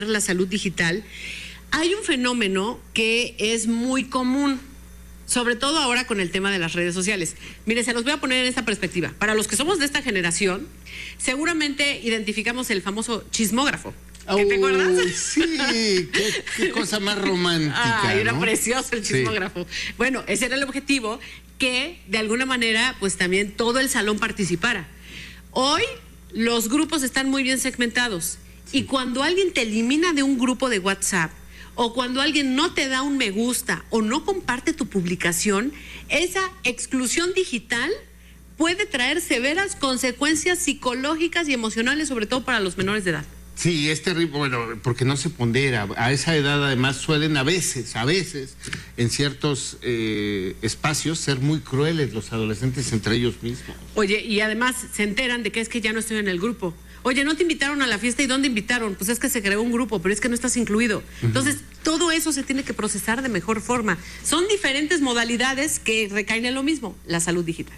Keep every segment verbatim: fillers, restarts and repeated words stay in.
la salud digital, hay un fenómeno que es muy común, sobre todo ahora con el tema de las redes sociales. Mire, se los voy a poner en esta perspectiva. Para los que somos de esta generación, seguramente identificamos el famoso chismógrafo. ¿Qué te acuerdas? Sí, qué, qué cosa más romántica. Ay, era ¿no? precioso el chismógrafo. Sí. Bueno, ese era el objetivo, que de alguna manera, pues también todo el salón participara. Hoy los grupos están muy bien segmentados. Sí. Y cuando alguien te elimina de un grupo de WhatsApp, o cuando alguien no te da un me gusta o no comparte tu publicación, esa exclusión digital puede traer severas consecuencias psicológicas y emocionales, sobre todo para los menores de edad. Sí, es terrible, bueno, porque no se pondera. A esa edad además suelen a veces, a veces, en ciertos eh, espacios ser muy crueles los adolescentes entre ellos mismos. Oye, y además se enteran de que es que ya no estoy en el grupo. Oye, ¿no te invitaron a la fiesta? ¿Y dónde invitaron? Pues es que se creó un grupo, pero es que no estás incluido. Uh-huh. Entonces, todo eso se tiene que procesar de mejor forma. Son diferentes modalidades que recaen en lo mismo, la salud digital.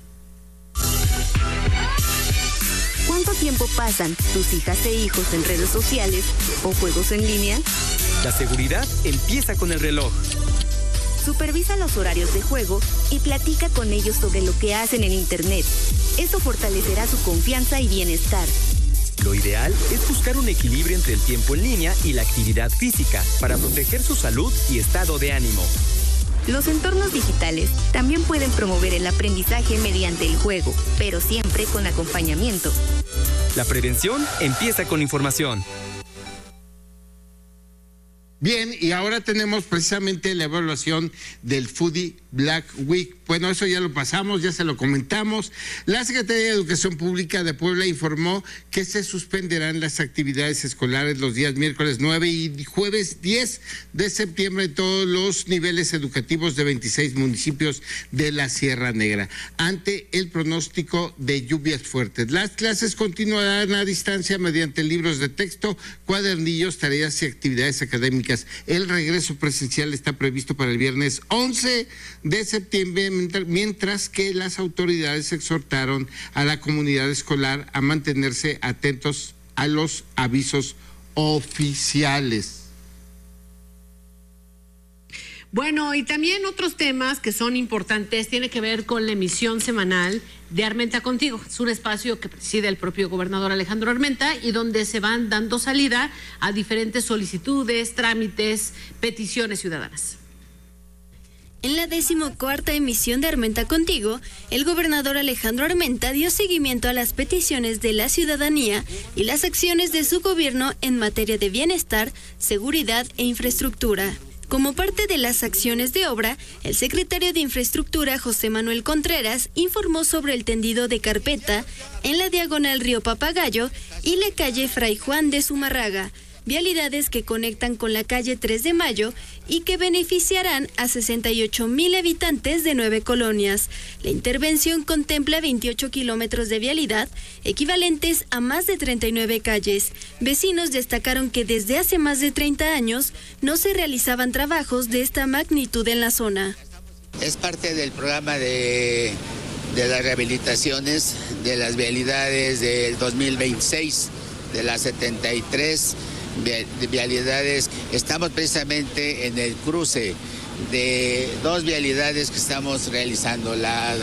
¿Cuánto tiempo pasan tus hijas e hijos en redes sociales o juegos en línea? La seguridad empieza con el reloj. Supervisa los horarios de juego y platica con ellos sobre lo que hacen en Internet. Eso fortalecerá su confianza y bienestar. Lo ideal es buscar un equilibrio entre el tiempo en línea y la actividad física para proteger su salud y estado de ánimo. Los entornos digitales también pueden promover el aprendizaje mediante el juego, pero siempre con acompañamiento. La prevención empieza con información. Bien, y ahora tenemos precisamente la evaluación del Foodie Black Week. Bueno, eso ya lo pasamos, ya se lo comentamos. La Secretaría de Educación Pública de Puebla informó que se suspenderán las actividades escolares los días miércoles nueve y jueves diez de septiembre en todos los niveles educativos de veintiséis municipios de la Sierra Negra, ante el pronóstico de lluvias fuertes. Las clases continuarán a distancia mediante libros de texto, cuadernillos, tareas y actividades académicas. El regreso presencial está previsto para el viernes once de septiembre, mientras que las autoridades exhortaron a la comunidad escolar a mantenerse atentos a los avisos oficiales. Bueno, y también otros temas que son importantes tiene que ver con la emisión semanal de Armenta Contigo. Es un espacio que preside el propio gobernador Alejandro Armenta y donde se van dando salida a diferentes solicitudes, trámites, peticiones ciudadanas. En la decimocuarta emisión de Armenta Contigo, el gobernador Alejandro Armenta dio seguimiento a las peticiones de la ciudadanía y las acciones de su gobierno en materia de bienestar, seguridad e infraestructura. Como parte de las acciones de obra, el secretario de Infraestructura, José Manuel Contreras, informó sobre el tendido de carpeta en la diagonal Río Papagayo y la calle Fray Juan de Zumarraga, vialidades que conectan con la calle tres de mayo y que beneficiarán a sesenta y ocho mil habitantes de nueve colonias. La intervención contempla veintiocho kilómetros de vialidad, equivalentes a más de treinta y nueve calles. Vecinos destacaron que desde hace más de treinta años no se realizaban trabajos de esta magnitud en la zona. Es parte del programa de, de las rehabilitaciones de las vialidades del dos mil veintiséis, de las setenta y tres vialidades. Estamos precisamente en el cruce de dos vialidades que estamos realizando, la,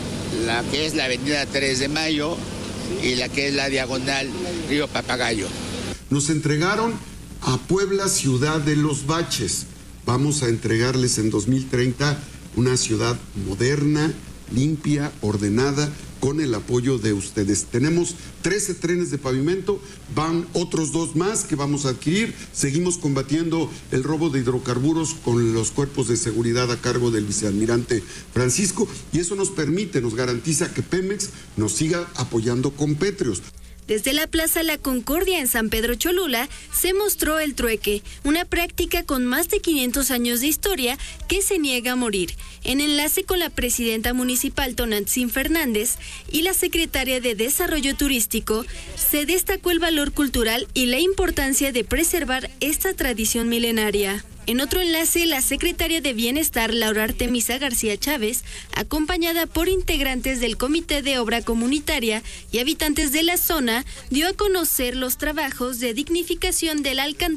la que es la avenida tres de mayo y la que es la diagonal Río Papagayo. Nos entregaron a Puebla ciudad de los baches. Vamos a entregarles en dos mil treinta una ciudad moderna, limpia, ordenada, con el apoyo de ustedes. Tenemos trece trenes de pavimento, van otros dos más que vamos a adquirir. Seguimos combatiendo el robo de hidrocarburos con los cuerpos de seguridad a cargo del vicealmirante Francisco, y eso nos permite, nos garantiza que Pemex nos siga apoyando con pétreos. Desde la Plaza La Concordia en San Pedro Cholula se mostró el trueque, una práctica con más de quinientos años de historia que se niega a morir. En enlace con la presidenta municipal Tonantzin Fernández y la secretaria de Desarrollo Turístico, se destacó el valor cultural y la importancia de preservar esta tradición milenaria. En otro enlace, la secretaria de Bienestar, Laura Artemisa García Chávez, acompañada por integrantes del Comité de Obra Comunitaria y habitantes de la zona, dio a conocer los trabajos de dignificación del alcance